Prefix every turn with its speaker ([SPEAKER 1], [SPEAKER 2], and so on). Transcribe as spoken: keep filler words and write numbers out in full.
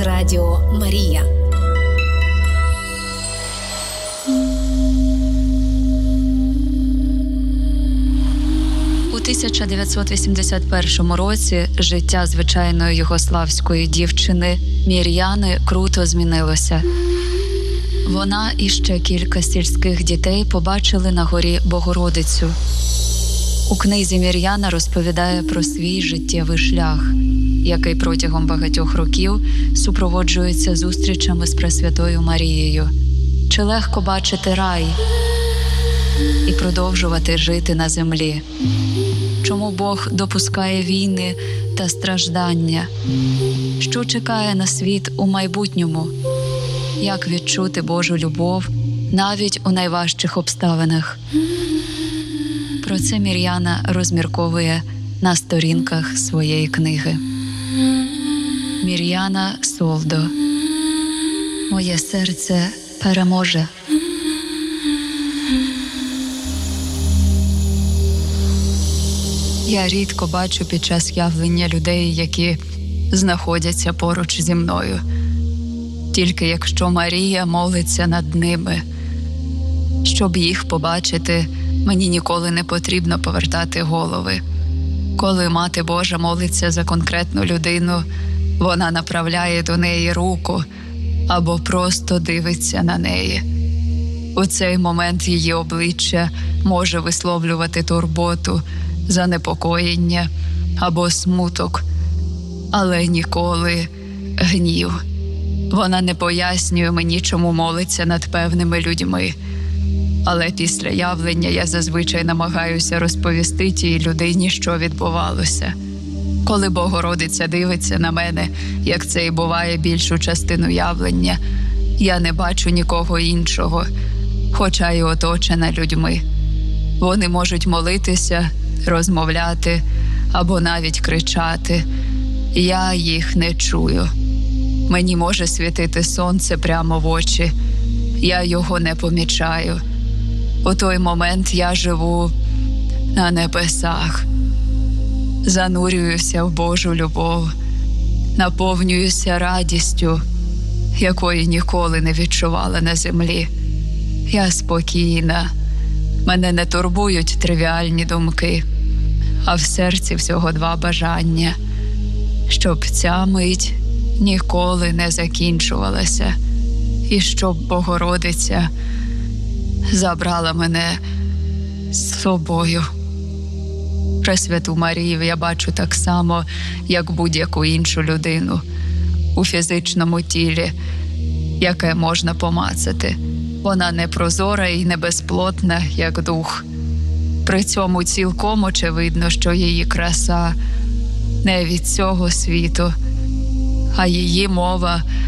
[SPEAKER 1] Радіо Марія.
[SPEAKER 2] У тисяча дев'ятсот вісімдесят першому році життя звичайної югославської дівчини Мір'яни круто змінилося. Вона і ще кілька сільських дітей побачили на горі Богородицю. У книзі Мір'яна розповідає про свій життєвий шлях, який протягом багатьох років супроводжується зустрічами з Пресвятою Марією. Чи легко бачити рай і продовжувати жити на землі? Чому Бог допускає війни та страждання? Що чекає на світ у майбутньому? Як відчути Божу любов навіть у найважчих обставинах? Про це Мір'яна розмірковує на сторінках своєї книги. Мір'яна Солдо. Моє серце переможе. Я рідко бачу під час явлення людей, які знаходяться поруч зі мною. Тільки якщо Марія молиться над ними. Щоб їх побачити, мені ніколи не потрібно повертати голови. Коли Мати Божа молиться за конкретну людину, вона направляє до неї руку або просто дивиться на неї. У цей момент її обличчя може висловлювати турботу, занепокоєння або смуток, але ніколи гнів. Вона не пояснює мені, чому молиться над певними людьми. Але після явлення я зазвичай намагаюся розповісти тій людині, що відбувалося. Коли Богородиця дивиться на мене, як це і буває більшу частину явлення, я не бачу нікого іншого, хоча й оточена людьми. Вони можуть молитися, розмовляти або навіть кричати. Я їх не чую. Мені може світити сонце прямо в очі. Я його не помічаю. У той момент я живу на небесах. Занурююся в Божу любов, наповнююся радістю, якої ніколи не відчувала на землі. Я спокійна. Мене не турбують тривіальні думки, а в серці всього два бажання, щоб ця мить ніколи не закінчувалася, і щоб Богородиця забрала мене з собою. Пресвяту Марію я бачу так само, як будь-яку іншу людину у фізичному тілі, яке можна помацати. Вона не прозора і не безплотна, як дух. При цьому цілком очевидно, що її краса не від цього світу, а її мова